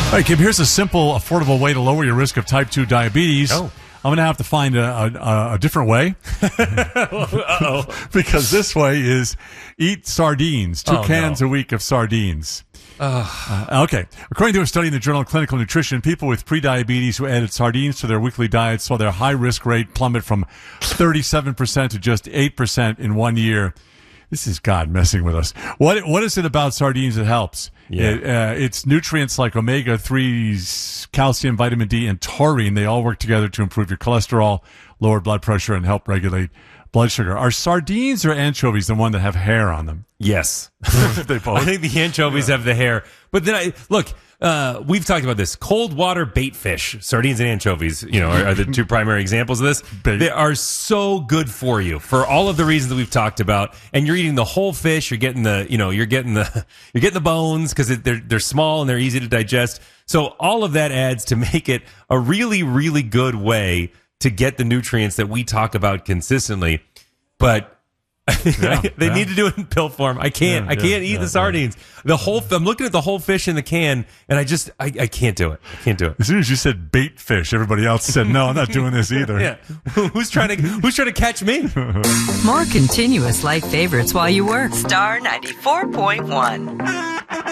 All right, Kim, here's a simple, affordable way to lower your risk of type 2 diabetes. Oh. I'm going to have to find a different way. Uh-oh. Because this way is eat sardines, 2 cans a week of sardines. Okay. According to a study in the Journal of Clinical Nutrition, people with prediabetes who added sardines to their weekly diet saw their high-risk rate plummet from 37% to just 8% in 1 year. This is God messing with us. What is it about sardines that helps? Yeah. It's nutrients like omega-3s, calcium, vitamin D, and taurine. They all work together to improve your cholesterol, lower blood pressure, and help regulate blood sugar. Are sardines or anchovies the one that have hair on them? Yes. They both. I think the anchovies have the hair. But then, we've talked about this. Cold water bait fish, sardines and anchovies, are the two primary examples of this. They are so good for you for all of the reasons that we've talked about. And you're eating the whole fish. You're getting the bones because they're small and they're easy to digest. So all of that adds to make it a really, really good way to get the nutrients that we talk about consistently. But they need to do it in pill form. I can't eat the sardines. I'm looking at the whole fish in the can, and I can't do it. I can't do it. As soon as you said bait fish, everybody else said, no, I'm not doing this either. Yeah. Who's trying to catch me? More continuous life favorites while you work. Star 94.1.